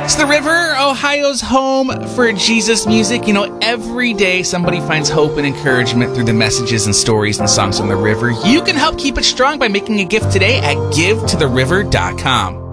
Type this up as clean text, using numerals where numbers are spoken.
It's the River, Ohio's home for Jesus music. You know, every day somebody finds hope and encouragement through the messages and stories and songs on the River. You can help keep it strong by making a gift today at GiveToTheRiver.com.